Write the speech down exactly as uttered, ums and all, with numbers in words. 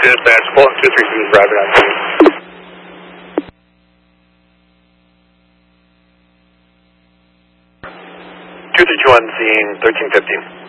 Dispatch, Fulton two three two is driving on scene. two three two on scene, thirteen fifteen.